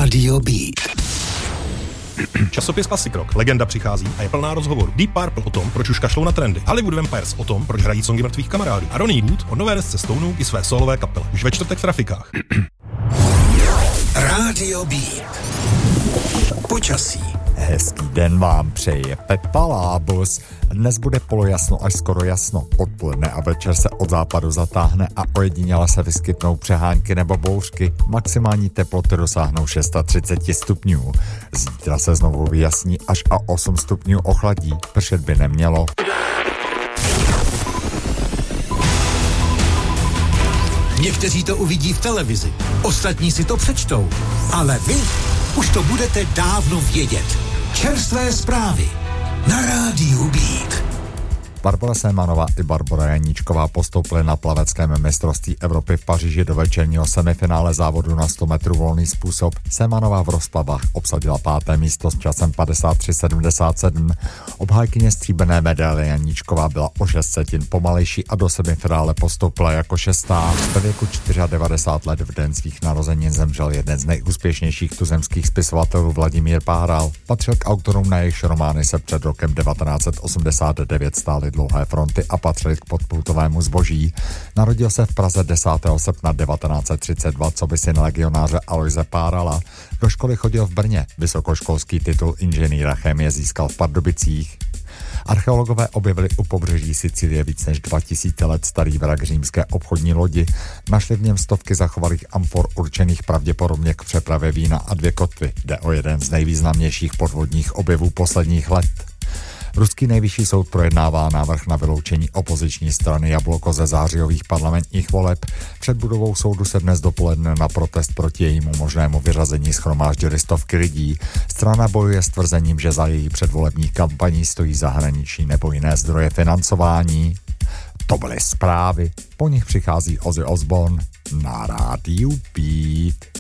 Rádio Beat. Časopis Classic Rock. Legenda přichází a je plná rozhovorů. Deep Purple o tom, proč už kašlou na trendy. Hollywood Vampires o tom, proč hrají songy mrtvých kamarádů. A Ronnie Wood o nové desce Stoneů i své solové kapele. Už ve čtvrtek v trafikách. Rádio Beat. Počasí. Hezký den vám přeje Pepa Lábus. Dnes bude polojasno až skoro jasno. Odpoledne a večer se od západu zatáhne a ojediněle se vyskytnou přehánky nebo bouřky. Maximální teploty dosáhnou 630 stupňů. Zítra se znovu vyjasní až a 8 stupňů ochladí. Pršet by nemělo. Někteří to uvidí v televizi, ostatní si to přečtou, ale vy už to budete dávno vědět. Čerstvé zprávy na Rádiu Beat. Barbora Sémanová i Barbora Janíčková postoupily na plaveckém mistrovství Evropy v Paříži do večerního semifinále závodu na 100 metrů volný způsob. Sémanová v rozplavách obsadila 5. místo s časem 53,77. Obhájkyně stříbrné medaile Janíčková byla o 6 setin pomalejší a do semifinále postoupila jako 6. Ve věku 94 let v den svých narozenin zemřel jeden z nejúspěšnějších tuzemských spisovatelů Vladimír Páral. Patřil k autorům, na jejichž romány se před rokem 1989 stály dlouhé fronty a patřili k podplutovému zboží. Narodil se v Praze 10. srpna 1932, coby syn legionáře Aloise Párala. Do školy chodil v Brně, vysokoškolský titul inženýra chemie získal v Pardubicích. Archeologové objevili u pobřeží Sicílie víc než 2000 let starý vrak římské obchodní lodi. Našli v něm stovky zachovalých amfor určených pravděpodobně k přepravě vína a 2 kotvy. Jde o jeden z nejvýznamnějších podvodních objevů posledních let. Ruský nejvyšší soud projednává návrh na vyloučení opoziční strany Jabloko ze zářijových parlamentních voleb. Před budovou soudu se dnes dopoledne na protest proti jejímu možnému vyřazení shromáždily stovky lidí. Strana bojuje s tvrzením, že za její předvolební kampaní stojí zahraničí nebo jiné zdroje financování. To byly zprávy, po nich přichází Ozzy Osbourne na Rádiu Beat.